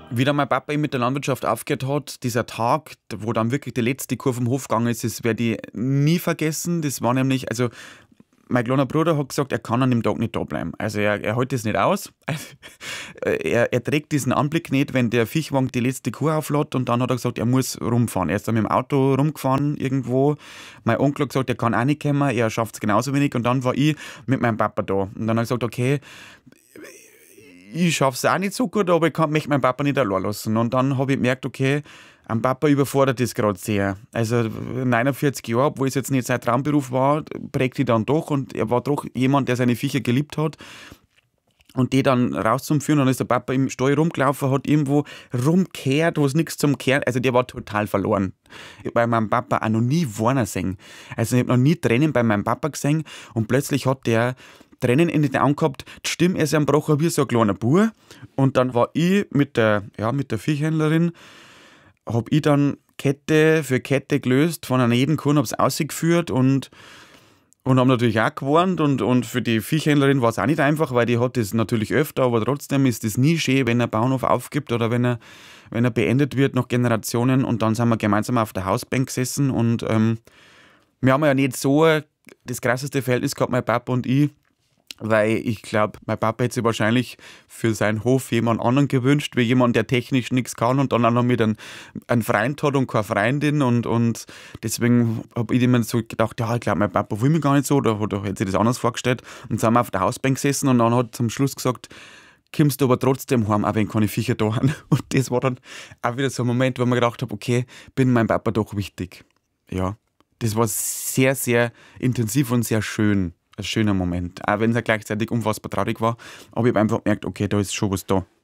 Wie dann mein Papa eben mit der Landwirtschaft aufgehört hat, dieser Tag, wo dann wirklich die letzte Kuh vom Hof gegangen ist, das werde ich nie vergessen. Das war nämlich, also mein kleiner Bruder hat gesagt, er kann an dem Tag nicht da bleiben. Also er hält das nicht aus. Er trägt diesen Anblick nicht, wenn der Viehwagen die letzte Kuh auflädt, und dann hat er gesagt, er muss rumfahren. Er ist dann mit dem Auto rumgefahren irgendwo. Mein Onkel hat gesagt, er kann auch nicht kommen, er schafft es genauso wenig. Und dann war ich mit meinem Papa da. Und dann hat er gesagt, okay, ich schaffe es auch nicht so gut, aber möchte meinen Papa nicht allein lassen. Und dann habe ich gemerkt, okay, am Papa überfordert das gerade sehr. Also 49 Jahre, obwohl es jetzt nicht sein Traumberuf war, prägt ihn dann doch. Und er war doch jemand, der seine Viecher geliebt hat. Und die dann rauszuführen, dann ist der Papa im Stall rumgelaufen, hat irgendwo rumgekehrt, wo es nichts zum Kehren, also der war total verloren. Ich habe bei meinem Papa auch noch nie weinen sehen. Also ich habe noch nie Tränen bei meinem Papa gesehen, und plötzlich hat der Tränen in den Augen gehabt, die Stimme ist gebrochen wie so ein kleiner Bub. Und dann war ich mit der Viehhändlerin, habe ich dann Kette für Kette gelöst, von einer jeden Kuh habe es ausgeführt und haben natürlich auch gewarnt, und für die Viehhändlerin war es auch nicht einfach, weil die hat das natürlich öfter, aber trotzdem ist es nie schön, wenn ein Bauernhof aufgibt oder wenn er beendet wird nach Generationen. Und dann sind wir gemeinsam auf der Hausbank gesessen, und wir haben ja nicht so das krasseste Verhältnis gehabt, mein Papa und ich, weil ich glaube, mein Papa hätte sich wahrscheinlich für seinen Hof jemand anderen gewünscht, wie jemand, der technisch nichts kann, und dann auch noch mit einem Freund hat und keine Freundin, und deswegen habe ich immer so gedacht, ja, ich glaube, mein Papa will mich gar nicht so, oder hätte sich das anders vorgestellt, und sind wir auf der Hausbank gesessen, und dann hat zum Schluss gesagt, kommst du aber trotzdem heim, auch wenn keine Viecher da haben. Und das war dann auch wieder so ein Moment, wo ich mir gedacht habe, okay, bin meinem Papa doch wichtig. Ja, das war sehr, sehr intensiv und sehr schön. Ein schöner Moment, auch wenn es ja gleichzeitig unfassbar traurig war. Aber ich habe einfach gemerkt, okay, da ist schon was da.